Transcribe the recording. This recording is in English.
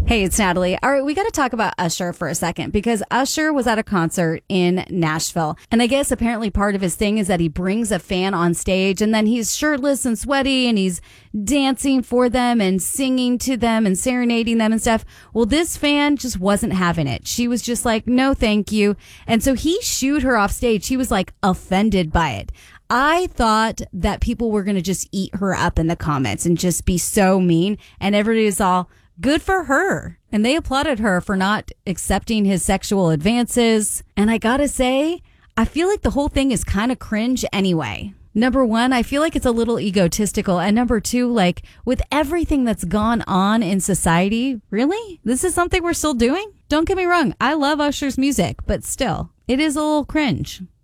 Hey, it's Natalie. All right, we got to talk about Usher for a second because Usher was at a concert in Nashville. And I guess apparently part of his thing is that he brings a fan on stage and then he's shirtless and sweaty and he's dancing for them and singing to them and serenading them and stuff. Well, this fan just wasn't having it. She was just like, no, thank you. And so he shooed her off stage. She was like offended by it. I thought that people were going to just eat her up in the comments and just be so mean. And everybody was all, good for her. And they applauded her for not accepting his sexual advances. And I gotta say, I feel like the whole thing is kind of cringe anyway. Number one, I feel like it's a little egotistical. And number two, like with everything that's gone on in society, really? This is something we're still doing? Don't get me wrong. I love Usher's music, but still, it is a little cringe.